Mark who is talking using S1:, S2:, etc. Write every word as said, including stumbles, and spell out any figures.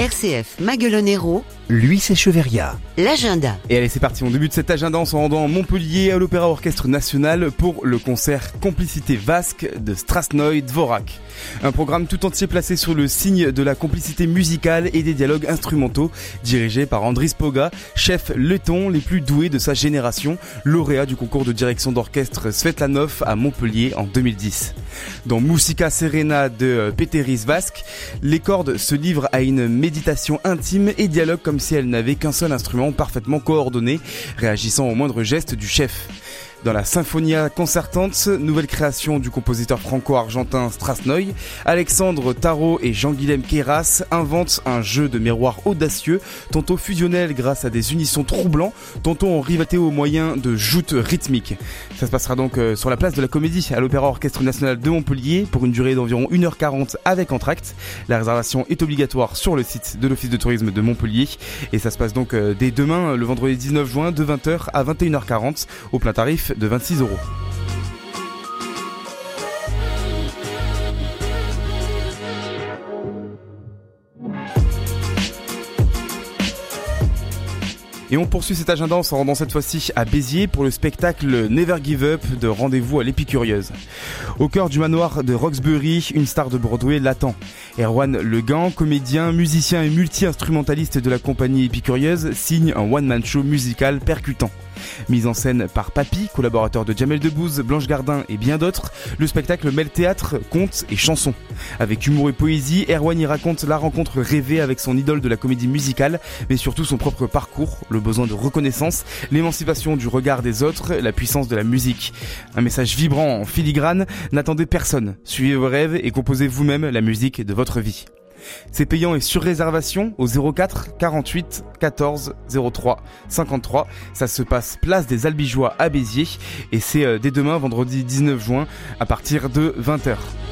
S1: R C F Maguelone-Hérault,
S2: lui c'est Cheveria.
S1: L'agenda.
S3: Et allez, c'est parti, on débute cet agenda en se rendant à Montpellier à l'Opéra Orchestre National pour le concert Complicité Vasque de Strasnoï Dvorak. Un programme tout entier placé sur le signe de la complicité musicale et des dialogues instrumentaux, dirigé par Andris Poga, chef letton les plus doués de sa génération, lauréat du concours de direction d'orchestre Svetlanov à Montpellier en deux mille dix. Dans Musica Serena de Peteris Vasque, les cordes se livrent à une méditation intime et dialoguent comme si elles n'avaient qu'un seul instrument parfaitement coordonné, réagissant au moindre geste du chef. Dans la Symphonia Concertante, nouvelle création du compositeur franco-argentin Strasnoï, Alexandre Tarot et Jean-Guilhem Queyras inventent un jeu de miroir audacieux, tantôt fusionnel grâce à des unissons troublants, tantôt en rivalité au moyen de joutes rythmiques. Ça se passera donc sur la place de la Comédie à l'Opéra Orchestre National de Montpellier pour une durée d'environ une heure quarante avec entracte. La réservation est obligatoire sur le site de l'Office de tourisme de Montpellier et ça se passe donc dès demain, le vendredi dix-neuf juin, de vingt heures à vingt et une heures quarante au plein tarif de vingt-six euros. Et on poursuit cet agenda en se rendant cette fois-ci à Béziers pour le spectacle Never Give Up de Rendez-vous à l'Épicurieuse. Au cœur du manoir de Roxbury, une star de Broadway l'attend. Erwan Le Gant, comédien, musicien et multi-instrumentaliste de la compagnie Épicurieuse, signe un one-man show musical percutant. Mise en scène par Papy, collaborateur de Jamel Debbouze, Blanche Gardin et bien d'autres, le spectacle mêle théâtre, conte et chanson. Avec humour et poésie, Erwan y raconte la rencontre rêvée avec son idole de la comédie musicale, mais surtout son propre parcours, le besoin de reconnaissance, l'émancipation du regard des autres, la puissance de la musique. Un message vibrant en filigrane, n'attendez personne, suivez vos rêves et composez vous-même la musique de votre vie. C'est payant et sur réservation au zéro quatre quarante-huit quatorze zéro trois cinquante-trois. Ça se passe place des Albigeois à Béziers et c'est dès demain, vendredi dix-neuf juin, à partir de vingt heures.